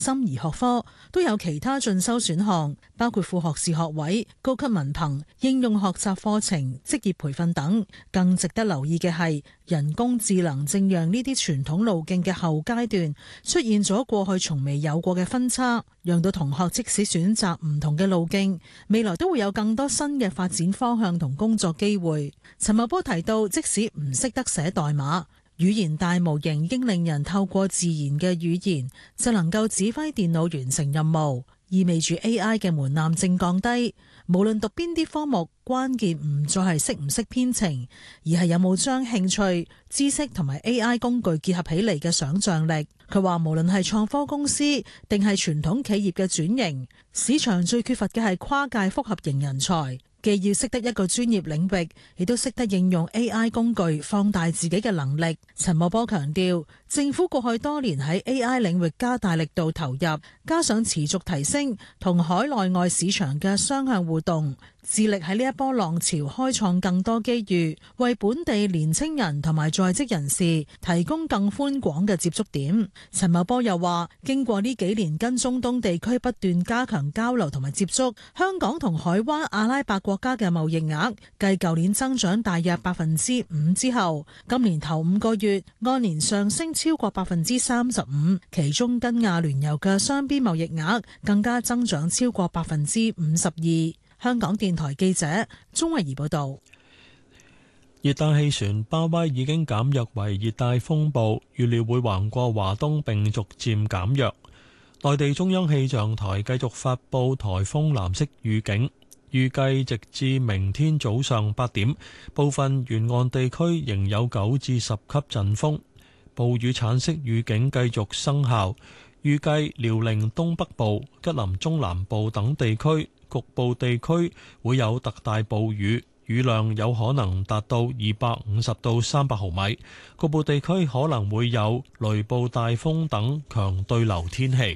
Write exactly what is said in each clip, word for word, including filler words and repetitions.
心儀學科都有其他進修選項，包括副學士學位、高級文憑、應用學習課程、職業培訓等。更值得留意嘅係，人工智能正讓呢啲傳統路徑嘅後階段出現咗過去從未有過嘅分差，讓到同學即使選擇唔同嘅路徑，未來都會有更多新嘅發展方向同工作機會。陳茂波提到，即使唔識得寫代碼，語言大模型已經令人透過自然嘅語言就能夠指揮電腦完成任務，意味住 A I 嘅門檻正降低。無論讀邊啲科目，關鍵唔再係識唔識編程，而係有冇將興趣、知識同埋 A I 工具結合起嚟嘅想像力。佢話無論係創科公司定係傳統企業嘅轉型，市場最缺乏嘅係跨界複合型人才。既要識得一個專業領域，亦都識得應用 A I 工具放大自己嘅能力。陳茂波強調，政府過去多年喺 A I 領域加大力度投入，加上持續提升同海內外市場嘅雙向互動，致力喺呢一波浪潮開創更多機遇，為本地年青人同埋在職人士提供更寬廣嘅接觸點。陳茂波又話，經過呢幾年跟中東地區不斷加強交流同埋接觸，香港同海灣阿拉伯國家嘅貿易額繼舊年增長大約百分之五之後，今年頭五個月按年上升超過百分之三十五，其中跟亞聯酋嘅雙邊貿易額更加增長超過百分之五十二。香港電台記者鍾慧儀報道。 熱帶氣旋巴威已經減弱為熱帶風暴，預料會橫過華東並逐漸減弱。內地中央氣象台繼續發布颱風藍色預警，預計直至明天早上八點，部分沿岸地區仍有九至十級陣風，暴雨橙色預警繼續生效。預計遼寧東北部、吉林中南部等地區局部地區會有特大暴雨，雨量有可能達到二百五十到三百毫米，局部地區可能會有雷暴大風等強對流天氣。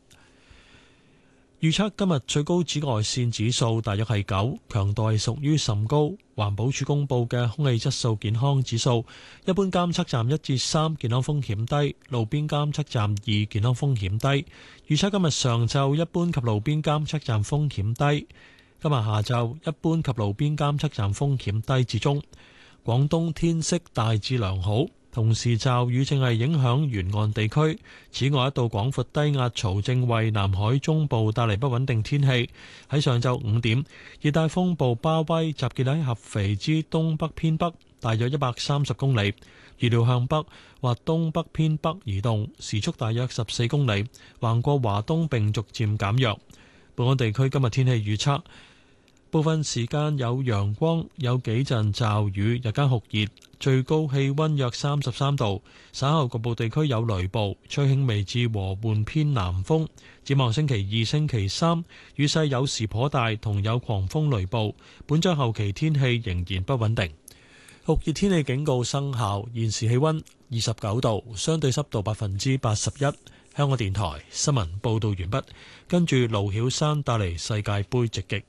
預測今日最高紫外線指數大約係九，強度係屬於甚高。環保署公布嘅空氣質素健康指數，一般監測站一至三，健康風險低；路邊監測站二，健康風險低。預測今日上晝一般及路邊監測站風險低，今日下晝一般及路邊監測站風險低至中。廣東天色大致良好，同時驟雨正係影響沿岸地區。此外，一道廣闊低壓槽正為南海中部帶嚟不穩定天氣。喺上晝五點，熱帶風暴巴威集結喺合肥之東北偏北，大約一百三十公里，預料向北或東北偏北移動，時速大約十四公里，橫過華東並逐漸減弱。本港地區今日天氣預測，部分時間有陽光，有幾陣驟雨，日間酷熱，最高氣溫約三十三度。稍後局部地區有雷暴，吹輕微至和緩偏南風。展望星期二、星期三，雨勢有時頗大，同有狂風雷暴。本週後期天氣仍然不穩定。酷熱天氣警告生效，現時氣溫二十九度，相對濕度百分之八十一。香港電台新聞報道完畢，跟住盧曉山帶嚟世界盃直擊。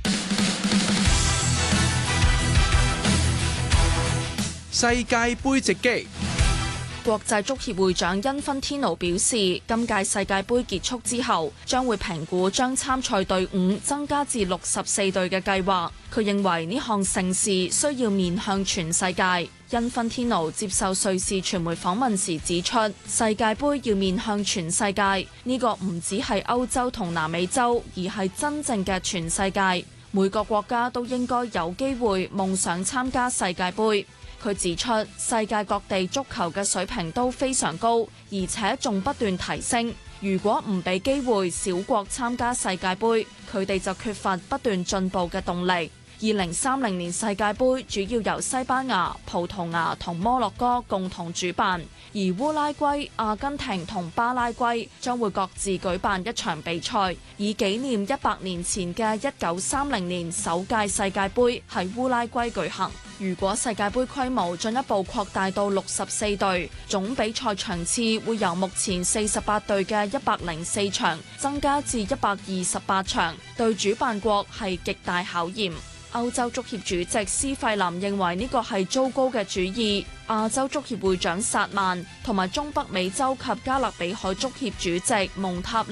世界盃直擊。 國際足協會長因芬天奴表示，今屆世界盃結束之後，將會評估將參賽隊伍增加至六十四隊嘅計劃。佢認為呢項盛事需要面向全世界。因芬天奴接受瑞士傳媒訪問時指出，世界盃要面向全世界，呢個唔只係歐洲同南美洲，而係真正嘅全世界。每個國家都應該有機會夢想參加世界盃。佢指出，世界各地足球嘅水平都非常高，而且仲不斷提升。如果唔俾機會小國參加世界盃，佢哋就缺乏不斷進步嘅動力。二零三零年世界盃主要由西班牙、葡萄牙同摩洛哥共同主辦，而烏拉圭、阿根廷同巴拉圭將會各自舉辦一場比賽，以紀念一百年前嘅一九三零年首屆世界盃喺烏拉圭舉行。如果世界盃規模進一步擴大到六十四隊，總比賽場次會由目前四十八隊嘅一百零四場增加至一百二十八場，對主辦國係極大考驗。 歐洲足協主席施費林認為呢個係糟糕嘅主意。亞洲足協會長薩曼同埋中北美洲及加勒比海足協主席蒙塔